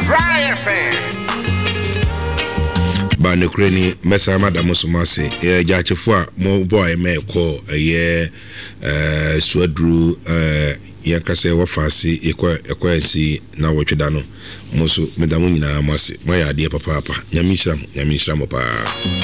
ba ne kurani mesa madam somase jaachefo a mo boy me ko suadru yakase wo faase ekwansi na wotweda no mo so medamu nyina amase mo ya de papa nyamisram mo pa